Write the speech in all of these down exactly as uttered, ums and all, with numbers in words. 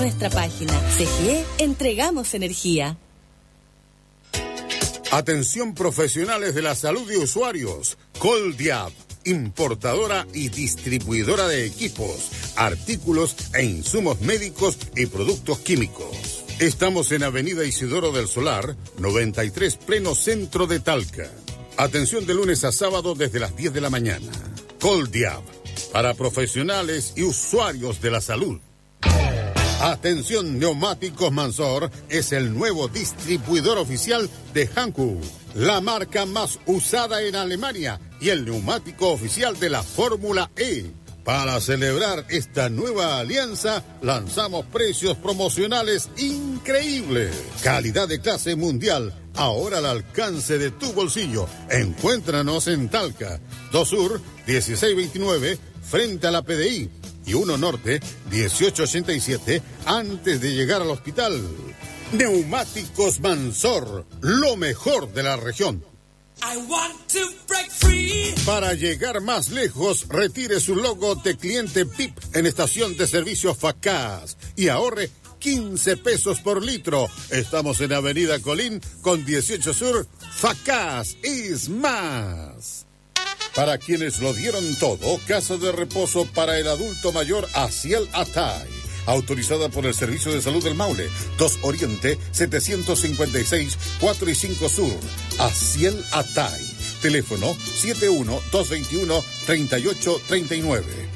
Nuestra página C G E, entregamos energía. Atención profesionales de la salud y usuarios. Coldiab, importadora y distribuidora de equipos, artículos e insumos médicos y productos químicos. Estamos en Avenida Isidoro del Solar, noventa y tres, pleno centro de Talca. Atención de lunes a sábado desde las diez de la mañana. Coldiab, para profesionales y usuarios de la salud. Atención, Neumáticos Mansor es el nuevo distribuidor oficial de Hankook, la marca más usada en Alemania y el neumático oficial de la Fórmula E. Para celebrar esta nueva alianza, lanzamos precios promocionales increíbles. Calidad de clase mundial, ahora al alcance de tu bolsillo. Encuéntranos en Talca, dos Sur, dieciséis veintinueve, frente a la P D I. Y uno Norte, dieciocho ochenta y siete, antes de llegar al hospital. Neumáticos Mansor, lo mejor de la región. I want to break free. Para llegar más lejos, retire su logo de cliente P I P en estación de servicio Facaz y ahorre quince pesos por litro. Estamos en Avenida Colín con dieciocho Sur. Facaz es más. Para quienes lo dieron todo, casa de reposo para el adulto mayor Asiel Atay, autorizada por el Servicio de Salud del Maule, dos Oriente, setecientos cincuenta y seis, cuatro y cinco Sur. Asiel Atay, teléfono siete uno dos veintiuno treinta y ocho treinta y nueve.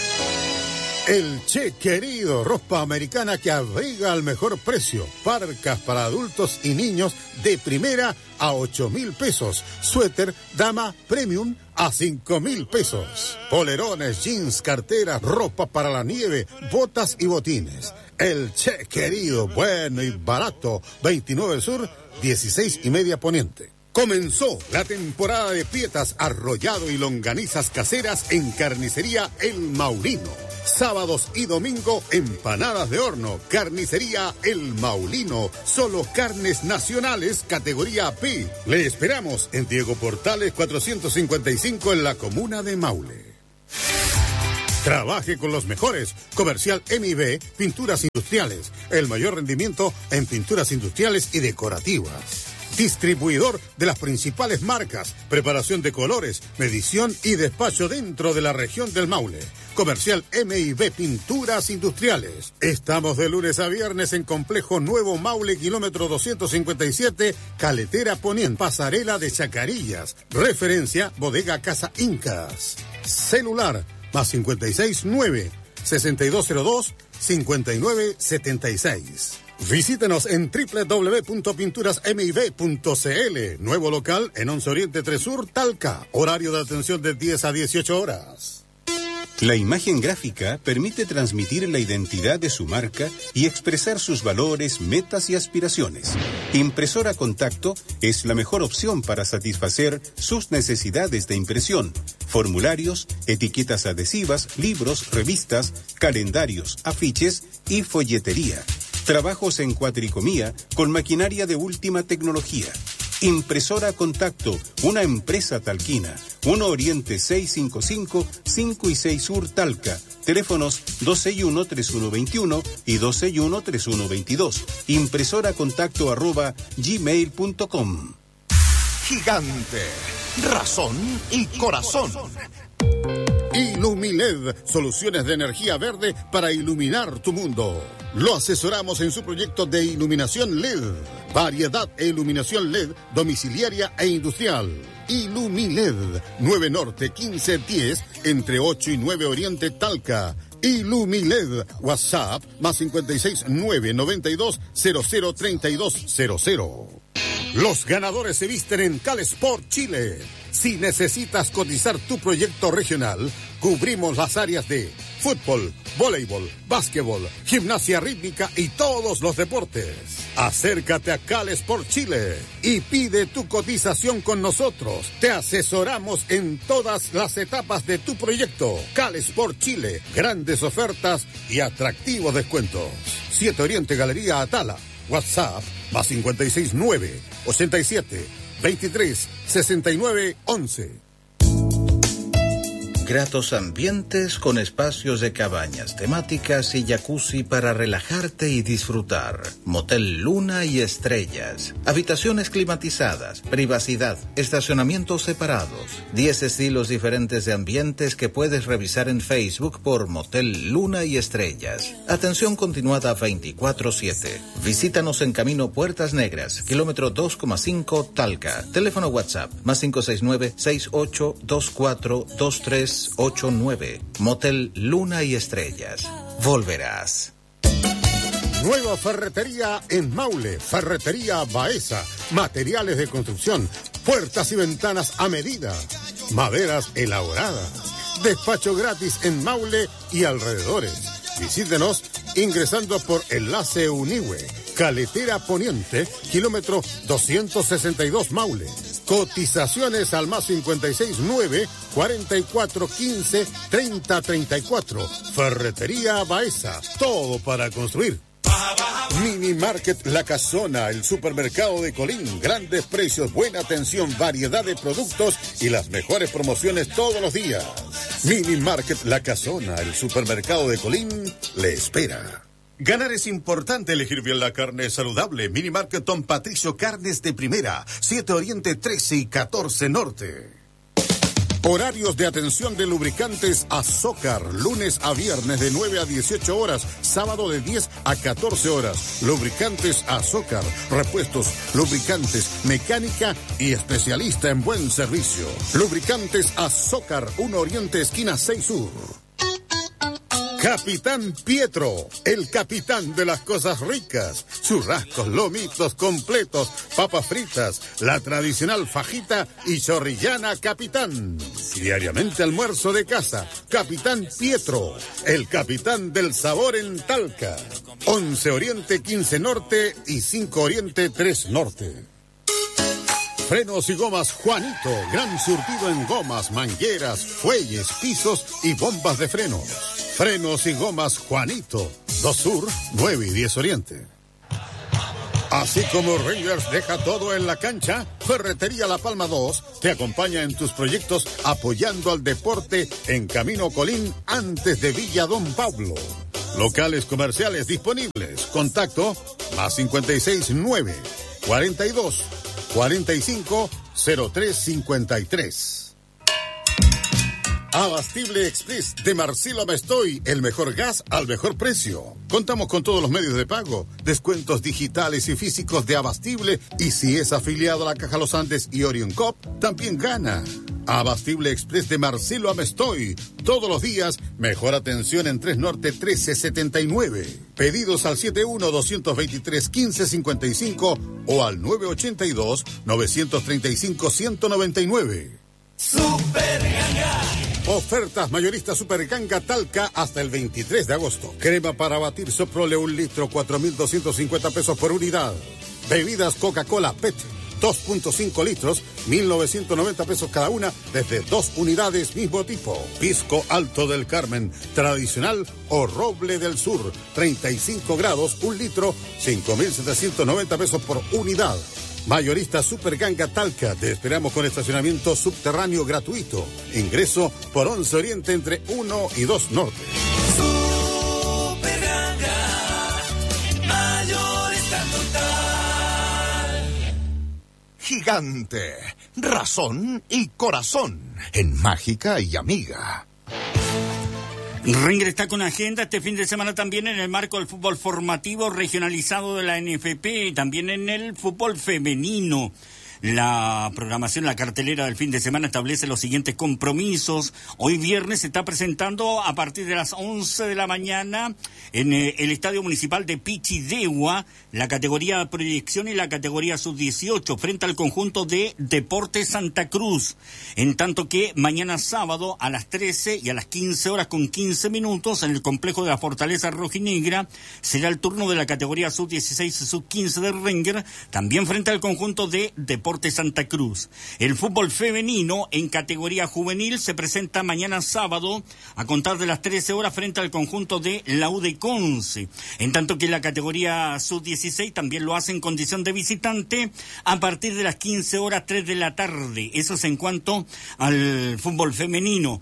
El Che Querido, ropa americana que abriga al mejor precio. Parcas para adultos y niños de primera a ocho mil pesos. Suéter dama premium a cinco mil pesos. Polerones, jeans, carteras, ropa para la nieve, botas y botines. El Che Querido, bueno y barato. veintinueve Sur, dieciséis y media Poniente. Comenzó la temporada de pietas, arrollado y longanizas caseras en Carnicería El Maulino. Sábados y domingo, empanadas de horno. Carnicería El Maulino. Solo carnes nacionales, categoría P. Le esperamos en Diego Portales cuatrocientos cincuenta y cinco en la comuna de Maule. Trabaje con los mejores. Comercial M I B, Pinturas Industriales. El mayor rendimiento en pinturas industriales y decorativas. Distribuidor de las principales marcas, preparación de colores, medición y despacho dentro de la región del Maule. Comercial M I B Pinturas Industriales. Estamos de lunes a viernes en Complejo Nuevo Maule, kilómetro doscientos cincuenta y siete, Caletera Poniente, Pasarela de Chacarillas. Referencia, Bodega Casa Incas. Celular, más cincuenta y seis nueve, sesenta y dos cero dos, cincuenta y nueve setenta y seis. Visítenos en doble u doble u doble u punto pinturas m i b punto c l. Nuevo local en once Oriente tres Sur, Talca. Horario de atención de diez a dieciocho horas. La imagen gráfica permite transmitir la identidad de su marca y expresar sus valores, metas y aspiraciones. Impresora Contacto es la mejor opción para satisfacer sus necesidades de impresión. Formularios, etiquetas adhesivas, libros, revistas, calendarios, afiches y folletería. Trabajos en cuatricomía con maquinaria de última tecnología. Impresora Contacto, una empresa talquina. uno Oriente seiscientos cincuenta y cinco, cinco y seis Sur Talca. Teléfonos dos seis uno, tres uno dos uno y dos seis uno, tres uno dos dos. Impresora Contacto arroba gmail punto com. Gigante, razón y corazón. Ilumiled, soluciones de energía verde para iluminar tu mundo. Lo asesoramos en su proyecto de iluminación L E D. Variedad e iluminación L E D domiciliaria e industrial. Ilumiled, nueve Norte quince diez, entre ocho y nueve Oriente Talca. Ilumiled, WhatsApp, más cincuenta y seis nueve noventa y dos cero cero treinta y dos cero cero. Los ganadores se visten en CalSport Chile. Si necesitas cotizar tu proyecto regional, cubrimos las áreas de fútbol, voleibol, básquetbol, gimnasia rítmica y todos los deportes. Acércate a CalSport Chile y pide tu cotización con nosotros. Te asesoramos en todas las etapas de tu proyecto. CalSport Chile, grandes ofertas y atractivos descuentos. siete Oriente Galería Atala. WhatsApp, más cincuenta y seis nueve, ochenta y siete, veintitrés, sesenta y nueve, once. Gratos ambientes con espacios de cabañas temáticas y jacuzzi para relajarte y disfrutar. Motel Luna y Estrellas. Habitaciones climatizadas, privacidad, estacionamientos separados. diez estilos diferentes de ambientes que puedes revisar en Facebook por Motel Luna y Estrellas. Atención continuada veinticuatro siete. Visítanos en Camino Puertas Negras, kilómetro dos coma cinco Talca. Teléfono WhatsApp más cinco seis nueve, seis ocho dos cuatro, dos tres ocho nueve. Motel Luna y Estrellas. Volverás. Nueva ferretería en Maule, Ferretería Baeza, materiales de construcción, puertas y ventanas a medida, maderas elaboradas, despacho gratis en Maule y alrededores. Visítenos ingresando por Enlace Unihue, Caletera Poniente, kilómetro doscientos sesenta y dos Maule. Cotizaciones al más cincuenta y seis nueve, cuarenta y cuatro quince, treinta treinta y cuatro. Ferretería Baeza, todo para construir. Mini Market La Casona, el supermercado de Colín. Grandes precios, buena atención, variedad de productos y las mejores promociones todos los días. Mini Market La Casona, el supermercado de Colín, le espera. Ganar es importante, elegir bien la carne saludable. Mini Market Don Patricio, carnes de primera. siete Oriente, trece y catorce Norte. Horarios de atención de lubricantes Azócar, lunes a viernes de nueve a dieciocho horas, sábado de diez a catorce horas. Lubricantes Azócar, repuestos, lubricantes, mecánica y especialista en buen servicio. Lubricantes Azócar, uno Oriente, esquina seis Sur. Capitán Pietro, el capitán de las cosas ricas. Churrascos, lomitos completos, papas fritas, la tradicional fajita y chorrillana Capitán. Diariamente almuerzo de casa. Capitán Pietro, el capitán del sabor en Talca. once Oriente, quince Norte y cinco Oriente, tres Norte. Frenos y gomas Juanito, gran surtido en gomas, mangueras, fuelles, pisos y bombas de frenos. Frenos y gomas Juanito, dos Sur, nueve y diez Oriente. Así como Rangers deja todo en la cancha, Ferretería La Palma dos te acompaña en tus proyectos apoyando al deporte en Camino Colín antes de Villa Don Pablo. Locales comerciales disponibles. Contacto más cincuenta y seis nueve, cuarenta y dos, cuarenta y cinco, cero tres cincuenta y tres. Abastible Express de Marcelo Amestoy, el mejor gas al mejor precio. Contamos con todos los medios de pago, descuentos digitales y físicos de Abastible, y si es afiliado a la Caja Los Andes y Orion Cop, también gana. Abastible Express de Marcelo Amestoy, todos los días, mejor atención en tres Norte trece setenta y nueve. Pedidos al setenta y uno, doscientos veintitrés, quince cincuenta y cinco o al nueve ochenta y dos, novecientos treinta y cinco, ciento noventa y nueve. Super Ganga. Ofertas mayoristas Super Ganga Talca hasta el veintitrés de agosto. Crema para batir Soprole un litro, cuatro mil doscientos cincuenta pesos por unidad. Bebidas Coca-Cola P E T, dos punto cinco litros, mil novecientos noventa pesos cada una, desde dos unidades mismo tipo. Pisco Alto del Carmen, tradicional o Roble del Sur, treinta y cinco grados, un litro, cinco mil setecientos noventa pesos por unidad. Mayorista Super Ganga Talca, te esperamos con estacionamiento subterráneo gratuito. Ingreso por once Oriente entre uno y dos Norte. Super Ganga, mayorista total. Gigante, razón y corazón en Mágica y Amiga. Ringer está con agenda este fin de semana también en el marco del fútbol formativo regionalizado de la N F P y también en el fútbol femenino. La programación, la cartelera del fin de semana establece los siguientes compromisos. Hoy viernes se está presentando a partir de las once de la mañana en eh, el Estadio Municipal de Pichidegua la categoría de proyección y la categoría sub dieciocho frente al conjunto de Deportes Santa Cruz. En tanto que mañana sábado a las trece y a las quince horas con quince minutos en el complejo de la Fortaleza Rojinegra será el turno de la categoría sub dieciséis y sub quince de Ringer, también frente al conjunto de Deportes Deportes Santa Cruz. El fútbol femenino en categoría juvenil se presenta mañana sábado a contar de las trece horas frente al conjunto de la U de Conce. En tanto que la categoría sub dieciséis también lo hace en condición de visitante a partir de las quince horas, tres de la tarde. Eso es en cuanto al fútbol femenino.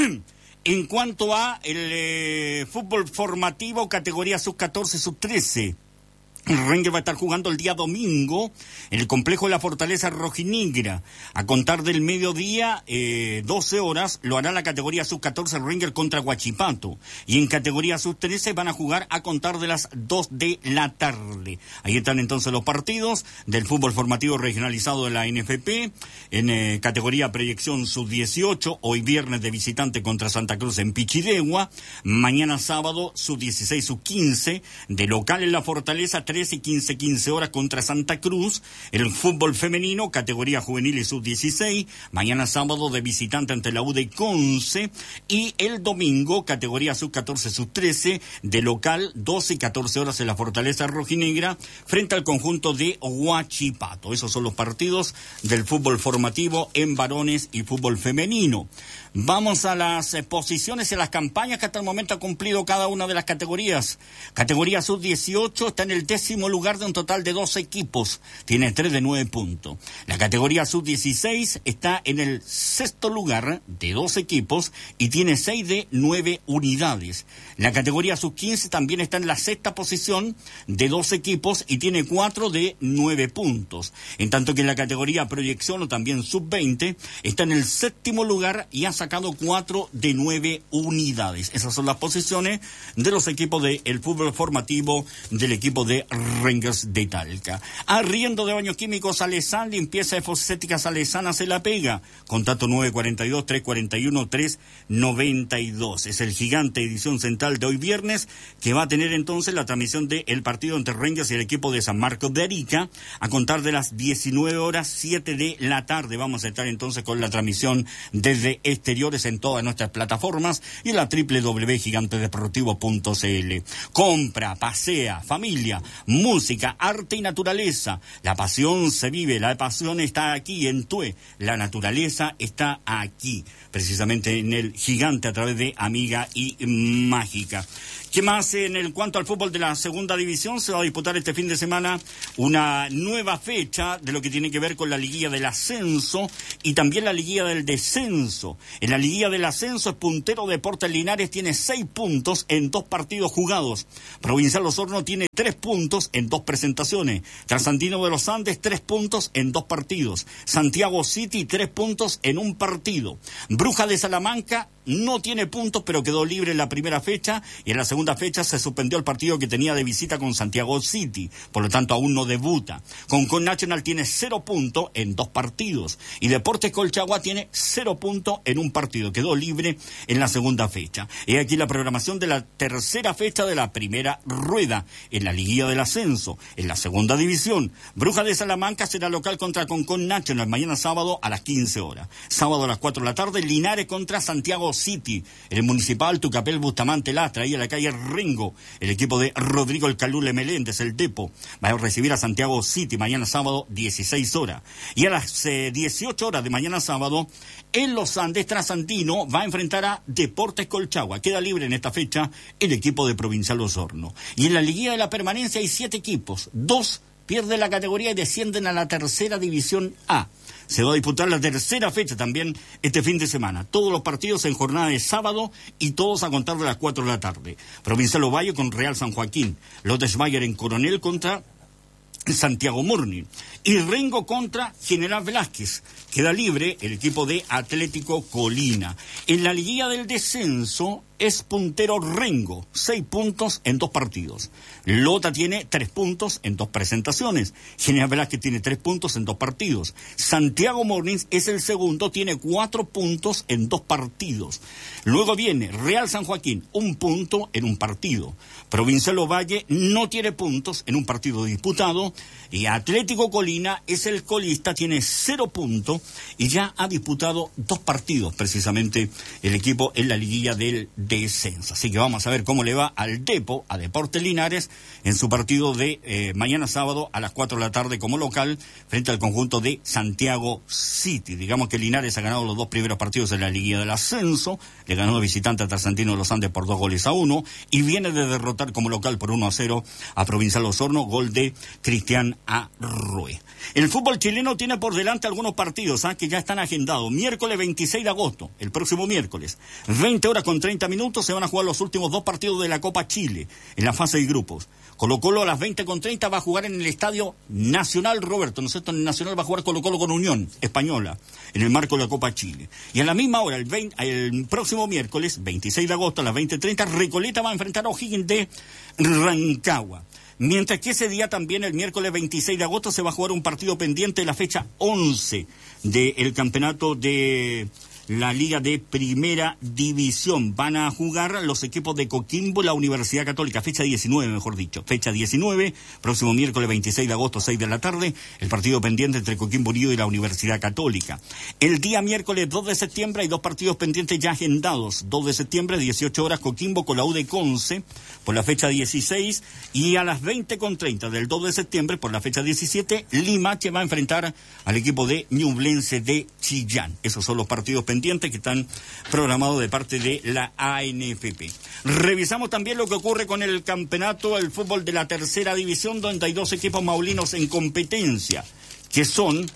En cuanto a el eh, fútbol formativo, categoría sub catorce, sub trece. El Ranger va a estar jugando el día domingo en el complejo de la Fortaleza Rojinegra. A contar del mediodía, eh, doce horas, lo hará la categoría sub catorce Ranger contra Huachipato. Y en categoría sub trece van a jugar a contar de las dos de la tarde. Ahí están entonces los partidos del fútbol formativo regionalizado de la N F P. En eh, categoría proyección sub dieciocho, hoy viernes de visitante contra Santa Cruz en Pichidegua. Mañana sábado sub dieciséis, sub quince, de local en la Fortaleza, trece y quince, quince horas contra Santa Cruz. El fútbol femenino, categoría juvenil y sub dieciséis, mañana sábado de visitante ante la U de Conce. Y el domingo, categoría sub catorce, sub trece, de local, doce y catorce horas en la Fortaleza Rojinegra, frente al conjunto de Huachipato. Esos son los partidos del fútbol formativo en varones y fútbol femenino. Vamos a las eh, posiciones y las campañas que hasta el momento ha cumplido cada una de las categorías. Categoría sub dieciocho está en el décimo lugar de un total de doce equipos. Tiene tres de nueve puntos. La categoría sub dieciséis está en el sexto lugar de doce equipos y tiene seis de nueve unidades. La categoría sub quince también está en la sexta posición de doce equipos y tiene cuatro de nueve puntos. En tanto que la categoría proyección o también sub veinte está en el séptimo lugar y ha sacado cuatro de nueve unidades. Esas son las posiciones de los equipos del fútbol formativo del equipo de Rangers de Talca. Arriendo de baños químicos Salesán, limpieza de fosfética Salesana se la pega. Contacto nueve cuatro dos, tres cuatro uno, tres nueve dos. Es el gigante edición central de hoy viernes que va a tener entonces la transmisión del partido entre Rangers y el equipo de San Marcos de Arica a contar de las diecinueve horas, siete de la tarde. Vamos a estar entonces con la transmisión desde exteriores en todas nuestras plataformas y en la doble u doble u doble u punto gigante deportivo punto c l. Compra, pasea, familia, música, arte y naturaleza. La pasión se vive, la pasión está aquí en Tue, la naturaleza está aquí, precisamente en el gigante a través de Amiga y Mágica. ¿Qué más en el cuanto al fútbol de la segunda división? Se va a disputar este fin de semana una nueva fecha de lo que tiene que ver con la liguilla del ascenso y también la liguilla del descenso. En la liguilla del ascenso, el puntero Deportes Linares tiene seis puntos en dos partidos jugados. Provincial Osorno tiene tres puntos en dos presentaciones. Trasandino de los Andes, tres puntos en dos partidos. Santiago City, tres puntos en un partido. Bruja de Salamanca no tiene puntos, pero quedó libre en la primera fecha y en la segunda fecha se suspendió el partido que tenía de visita con Santiago City, por lo tanto aún no debuta. Concon Nacional tiene cero puntos en dos partidos y Deportes Colchagua tiene cero puntos en un partido, quedó libre en la segunda fecha. Y aquí la programación de la tercera fecha de la primera rueda en la liguilla del ascenso. En la segunda división, Bruja de Salamanca será local contra Concon Nacional mañana sábado a las quince horas. Sábado a las cuatro de la tarde, Linares contra Santiago City. En el Municipal Tucapel Bustamante Lastra, ahí en la calle Ringo, el equipo de Rodrigo El Calule Meléndez, el Depo, va a recibir a Santiago City mañana sábado, dieciséis horas. Y a las eh, dieciocho horas de mañana sábado, en Los Andes, Trasandino va a enfrentar a Deportes Colchagua. Queda libre en esta fecha el equipo de Provincial Osorno. Y en la liguilla de la permanencia hay siete equipos. Dos pierden la categoría y descienden a la tercera división A. Se va a disputar la tercera fecha también este fin de semana. Todos los partidos en jornada de sábado y todos a contar de las cuatro de la tarde. Provincial Ovalle con Real San Joaquín. Lotes Bayer en Coronel contra Santiago Morning. Y Rengo contra General Velázquez. Queda libre el equipo de Atlético Colina. En la liguilla del descenso es puntero Rengo, seis puntos en dos partidos. Lota tiene tres puntos en dos presentaciones. General Velázquez tiene tres puntos en dos partidos. Santiago Mornings es el segundo, tiene cuatro puntos en dos partidos. Luego viene Real San Joaquín, un punto en un partido. Provincial Ovalle no tiene puntos en un partido disputado. Y Atlético Colina es el colista, tiene cero puntos y ya ha disputado dos partidos, precisamente el equipo en la liguilla del descenso. descenso. Así que vamos a ver cómo le va al Depo, a Deportes Linares, en su partido de eh, mañana sábado a las cuatro de la tarde como local, frente al conjunto de Santiago City. Digamos que Linares ha ganado los dos primeros partidos en la Liguilla del Ascenso, le ganó de visitante a Trasandino de los Andes por dos goles a uno, y viene de derrotar como local por uno a cero a Provincial Osorno, gol de Cristian Arrué. El fútbol chileno tiene por delante algunos partidos ¿eh? que ya están agendados. Miércoles veintiséis de agosto, el próximo miércoles, veinte horas con treinta minutos, se van a jugar los últimos dos partidos de la Copa Chile, en la fase de grupos. Colo Colo a las veinte con treinta va a jugar en el Estadio Nacional Roberto, ¿no es cierto? En el Nacional va a jugar Colo Colo con Unión Española, en el marco de la Copa Chile. Y a la misma hora, el, veinte, el próximo miércoles, veintiséis de agosto, a las veinte treinta, Recoleta va a enfrentar a O'Higgins de Rancagua. Mientras que ese día también, el miércoles veintiséis de agosto, se va a jugar un partido pendiente de la fecha once del campeonato de la Liga de Primera División. Van a jugar los equipos de Coquimbo y la Universidad Católica, fecha diecinueve, mejor dicho, fecha diecinueve, próximo miércoles veintiséis de agosto, seis de la tarde, el partido pendiente entre Coquimbo Unido y la Universidad Católica. El día miércoles dos de septiembre hay dos partidos pendientes ya agendados. dos de septiembre, dieciocho horas, Coquimbo con la U de Conce, por la fecha dieciséis, y a las veinte con treinta del dos de septiembre, por la fecha diecisiete, Limache va a enfrentar al equipo de Ñublense de Chillán. Esos son los partidos pendientes pendientes que están programados de parte de la A N F P. Revisamos también lo que ocurre con el campeonato del fútbol de la tercera división, donde hay dos equipos maulinos en competencia, que son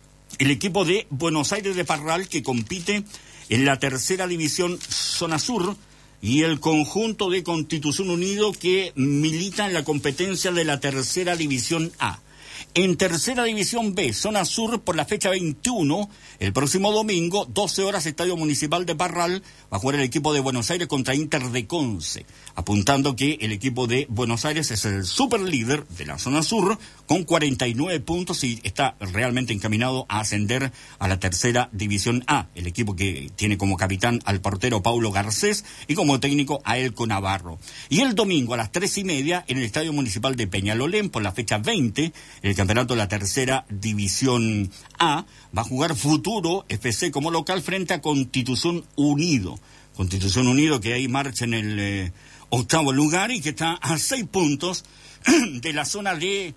el equipo de Buenos Aires de Parral, que compite en la tercera división zona sur, y el conjunto de Constitución Unido, que milita en la competencia de la tercera división A. En tercera división B, zona sur, por la fecha veintiuno, el próximo domingo, doce horas, Estadio Municipal de Parral, va a jugar el equipo de Buenos Aires contra Inter de Conce, apuntando que el equipo de Buenos Aires es el superlíder de la zona sur, con cuarenta y nueve puntos, y está realmente encaminado a ascender a la tercera división A, el equipo que tiene como capitán al portero Paulo Garcés y como técnico a Elco Navarro. Y el domingo a las tres y media, en el Estadio Municipal de Peñalolén, por la fecha veinte, el campeonato de la tercera división A, va a jugar Futuro F C como local frente a Constitución Unido. Constitución Unido, que ahí marcha en el eh, octavo lugar y que está a seis puntos de la zona de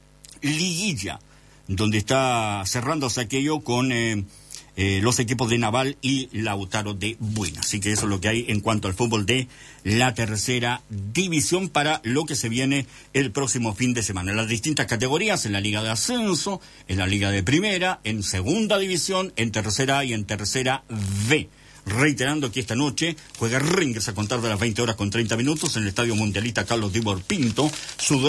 liguilla, donde está cerrándose aquello con eh, eh, los equipos de Naval y Lautaro de Buena. Así que eso es lo que hay en cuanto al fútbol de la tercera división para lo que se viene el próximo fin de semana. En las distintas categorías, en la Liga de Ascenso, en la Liga de Primera, en Segunda División, en Tercera A y en Tercera B. Reiterando que esta noche juega Rangers a contar de las veinte horas con treinta minutos en el Estadio Mundialista Carlos Dibor Pinto. Su